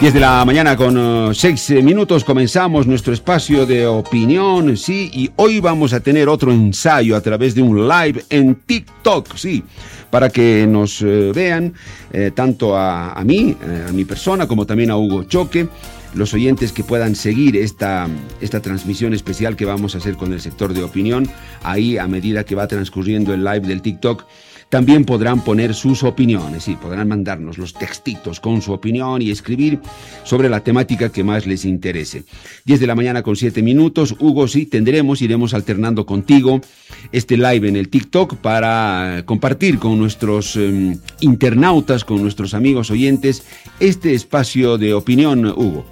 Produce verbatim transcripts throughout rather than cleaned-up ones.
diez de la mañana con seis minutos comenzamos nuestro espacio de opinión, sí, y hoy vamos a tener otro ensayo a través de un live en TikTok, sí, para que nos eh, vean eh, tanto a, a mí, eh, a mi persona, como también a Hugo Choque, los oyentes que puedan seguir esta, esta transmisión especial que vamos a hacer con el sector de opinión. Ahí, a medida que va transcurriendo el live del TikTok, también podrán poner sus opiniones, sí, podrán mandarnos los textitos con su opinión y escribir sobre la temática que más les interese. diez de la mañana con siete minutos. Hugo, sí, tendremos, iremos alternando contigo este live en el TikTok para compartir con nuestros eh, internautas, con nuestros amigos oyentes, este espacio de opinión, Hugo.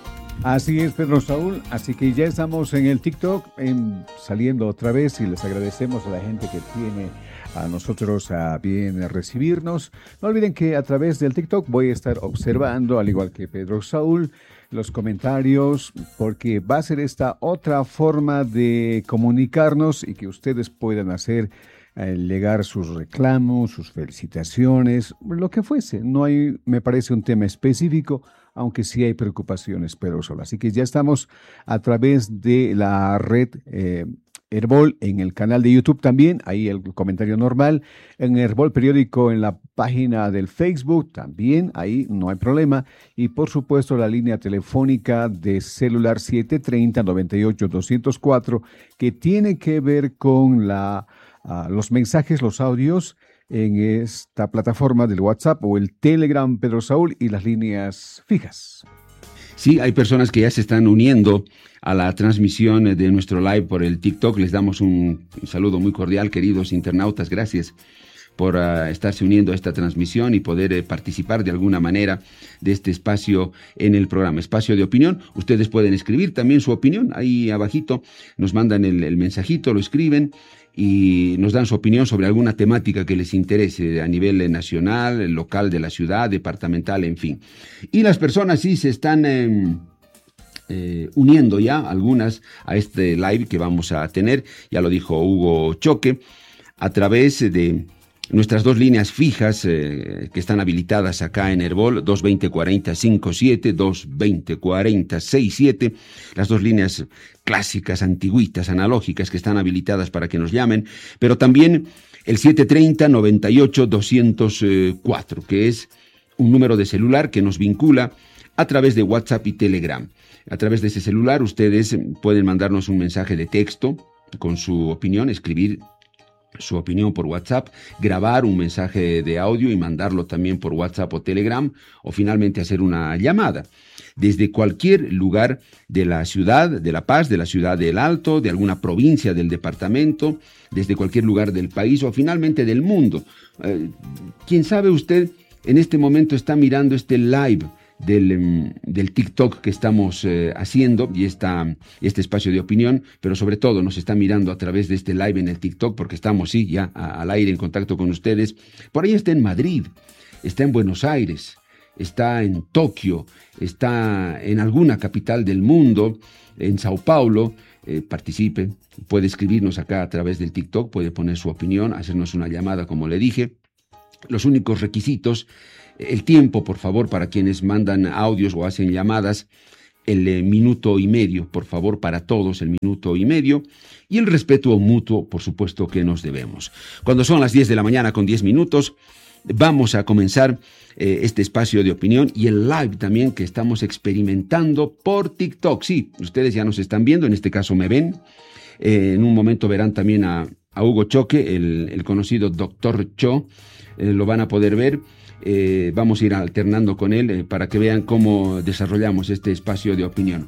Así es, Pedro Saúl, así que ya estamos en el TikTok, en, saliendo otra vez, y les agradecemos a la gente que tiene a nosotros a bien recibirnos. No olviden que a través del TikTok voy a estar observando, al igual que Pedro Saúl, los comentarios, porque va a ser esta otra forma de comunicarnos y que ustedes puedan hacer eh, llegar sus reclamos, sus felicitaciones, lo que fuese. No hay, me parece, un tema específico, aunque sí hay preocupaciones, Pedro Saúl. Así que ya estamos a través de la red eh, Herbol, en el canal de YouTube también, ahí el comentario normal, en Herbol Periódico, en la página del Facebook también, ahí no hay problema, y por supuesto la línea telefónica de celular siete treinta, noventa y ocho, doscientos cuatro, que tiene que ver con la, uh, los mensajes, los audios en esta plataforma del WhatsApp o el Telegram, Pedro Saúl, y las líneas fijas. Sí, hay personas que ya se están uniendo a la transmisión de nuestro live por el TikTok. Les damos un, un saludo muy cordial, queridos internautas. Gracias por uh, estarse uniendo a esta transmisión y poder eh, participar de alguna manera de este espacio en el programa, espacio de opinión. Ustedes pueden escribir también su opinión. Ahí abajito nos mandan el, el mensajito, lo escriben y nos dan su opinión sobre alguna temática que les interese a nivel nacional, local de la ciudad, departamental, en fin. Y las personas sí se están eh, eh, uniendo ya, algunas, a este live que vamos a tener, ya lo dijo Hugo Choque, a través de nuestras dos líneas fijas eh, que están habilitadas acá en Herbol, dos veinte, cuarenta, cincuenta y siete, dos veinte, cuarenta, sesenta y siete, las dos líneas clásicas, antiguitas, analógicas que están habilitadas para que nos llamen, pero también el siete treinta, noventa y ocho, doscientos cuatro, que es un número de celular que nos vincula a través de WhatsApp y Telegram. A través de ese celular ustedes pueden mandarnos un mensaje de texto con su opinión, escribir su opinión por WhatsApp, grabar un mensaje de audio y mandarlo también por WhatsApp o Telegram, o finalmente hacer una llamada desde cualquier lugar de la ciudad de La Paz, de la ciudad de El Alto, de alguna provincia del departamento, desde cualquier lugar del país o finalmente del mundo. Eh, ¿Quién sabe usted en este momento está mirando este live del, del TikTok que estamos eh, haciendo y esta, este espacio de opinión, pero sobre todo nos está mirando a través de este live en el TikTok porque estamos, sí, ya a, al aire en contacto con ustedes? Por ahí está en Madrid, está en Buenos Aires, está en Tokio, está en alguna capital del mundo, en Sao Paulo. Eh, participe, puede escribirnos acá a través del TikTok, puede poner su opinión, hacernos una llamada, como le dije. Los únicos requisitos: el tiempo, por favor, para quienes mandan audios o hacen llamadas, el eh, minuto y medio, por favor, para todos, el minuto y medio, y el respeto mutuo, por supuesto, que nos debemos. Cuando son las diez de la mañana con diez minutos, vamos a comenzar eh, este espacio de opinión y el live también que estamos experimentando por TikTok. Sí, ustedes ya nos están viendo, en este caso me ven. Eh, en un momento verán también a, a Hugo Choque, el, el conocido doctor Cho, eh, lo van a poder ver. Eh, vamos a ir alternando con él eh, para que vean cómo desarrollamos este espacio de opinión.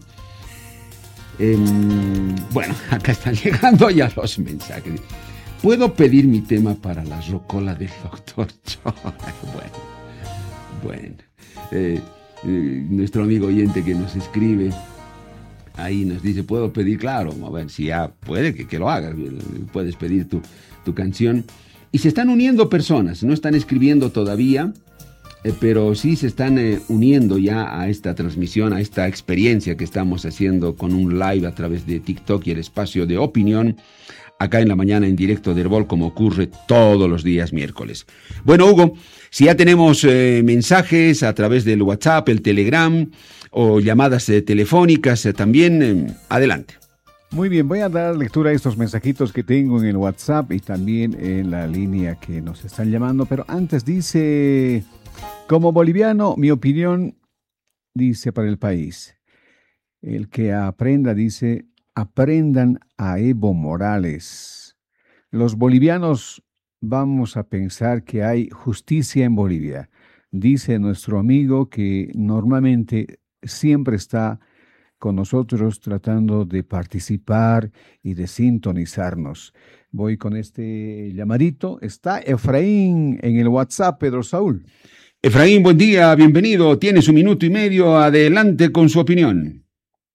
Eh, bueno, acá están llegando ya los mensajes. ¿Puedo pedir mi tema para la rocola del doctor Cho? Bueno, bueno. Eh, eh, nuestro amigo oyente que nos escribe ahí nos dice, ¿puedo pedir? Claro, a ver, si ya puede que, que lo hagas, puedes pedir tu, tu canción. Y se están uniendo personas, no están escribiendo todavía, eh, pero sí se están eh, uniendo ya a esta transmisión, a esta experiencia que estamos haciendo con un live a través de TikTok y el espacio de opinión acá en la mañana en directo de Herbol, como ocurre todos los días miércoles. Bueno, Hugo, si ya tenemos eh, mensajes a través del WhatsApp, el Telegram o llamadas eh, telefónicas eh, también, eh, adelante. Muy bien, voy a dar lectura a estos mensajitos que tengo en el WhatsApp y también en la línea que nos están llamando, pero antes dice, como boliviano, mi opinión, dice, para el país, el que aprenda, dice, aprendan a Evo Morales. Los bolivianos vamos a pensar que hay justicia en Bolivia, dice nuestro amigo que normalmente siempre está con nosotros tratando de participar y de sintonizarnos. Voy con este llamadito. Está Efraín en el WhatsApp, Pedro Saúl. Efraín, buen día, bienvenido. Tienes un minuto y medio. Adelante con su opinión.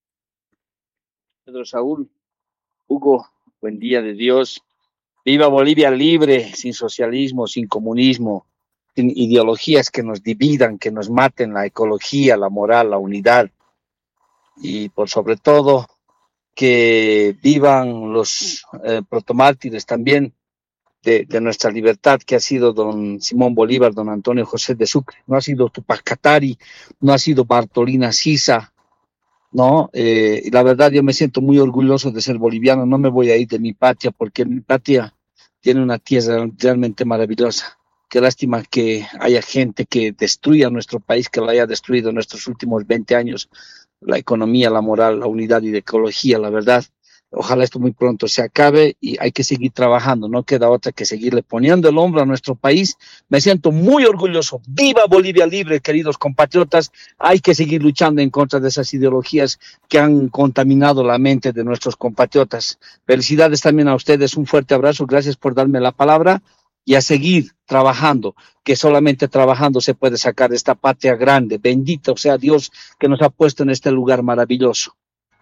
Pedro Saúl, Hugo, buen día de Dios. Viva Bolivia libre, sin socialismo, sin comunismo, sin ideologías que nos dividan, que nos maten la ecología, la moral, la unidad. Y por sobre todo, que vivan los eh, protomártires también de, de nuestra libertad, que ha sido don Simón Bolívar, don Antonio José de Sucre. No ha sido Tupac Katari, no ha sido Bartolina Sisa, ¿no? Eh, y la verdad yo me siento muy orgulloso de ser boliviano, no me voy a ir de mi patria, porque mi patria tiene una tierra realmente maravillosa. Qué lástima que haya gente que destruya nuestro país, que lo haya destruido en nuestros últimos veinte años. La economía, la moral, la unidad y la ecología, la verdad. Ojalá esto muy pronto se acabe y hay que seguir trabajando, no queda otra que seguirle poniendo el hombro a nuestro país. Me siento muy orgulloso. ¡Viva Bolivia libre, queridos compatriotas! Hay que seguir luchando en contra de esas ideologías que han contaminado la mente de nuestros compatriotas. Felicidades también a ustedes, un fuerte abrazo, gracias por darme la palabra y a seguir trabajando, que solamente trabajando se puede sacar esta patria grande. Bendito sea Dios que nos ha puesto en este lugar maravilloso.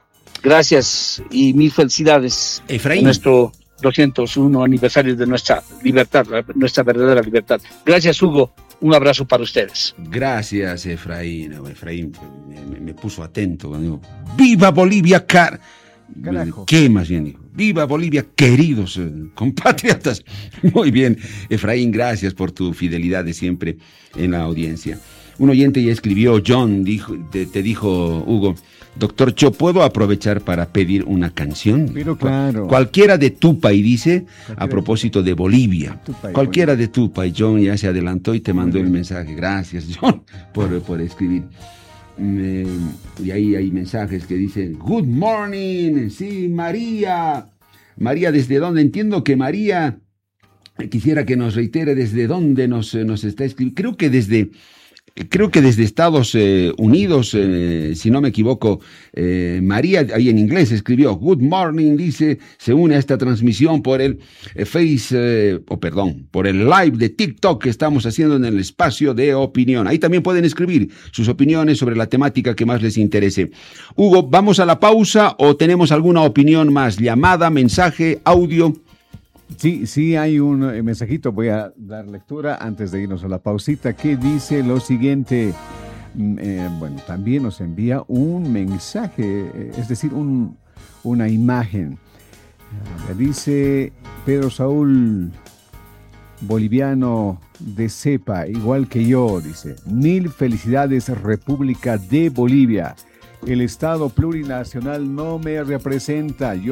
Gracias y mil felicidades. Efraín. En nuestro doscientos uno aniversario de nuestra libertad, nuestra verdadera libertad. Gracias, Hugo. Un abrazo para ustedes. Gracias, Efraín. Efraín me, me puso atento. Digo, ¡viva Bolivia, car! Carajo. ¿Qué más bien dijo? ¡Viva Bolivia, queridos eh, compatriotas! Muy bien, Efraín, gracias por tu fidelidad de siempre en la audiencia. Un oyente ya escribió, John, dijo, te, te dijo, Hugo, doctor Cho, ¿puedo aprovechar para pedir una canción? Pero claro. Cualquiera de Tupac, dice, Cualquiera a propósito de Bolivia. Tupac, Cualquiera Bolivia. de Tupac. John ya se adelantó y te mandó el mensaje. Gracias, John, por, por escribir. Eh, y ahí hay mensajes que dicen, good morning, sí, María. María, ¿desde dónde? Entiendo que María quisiera que nos reitere desde dónde nos, nos está escribiendo. Creo que desde... Creo que desde Estados eh, Unidos, eh, si no me equivoco, eh, María, ahí en inglés, escribió, good morning, dice, se une a esta transmisión por el eh, Face, eh, o perdón, por el live de TikTok que estamos haciendo en el espacio de opinión. Ahí también pueden escribir sus opiniones sobre la temática que más les interese. Hugo, ¿vamos a la pausa o tenemos alguna opinión más? Llamada, mensaje, audio. Sí, sí hay un eh, mensajito, voy a dar lectura antes de irnos a la pausita, que dice lo siguiente. Mm, eh, bueno, también nos envía un mensaje, eh, es decir, un, una imagen. Uh, dice Pedro Saúl, boliviano de cepa, igual que yo, dice, mil felicidades República de Bolivia. El Estado plurinacional no me representa. Yo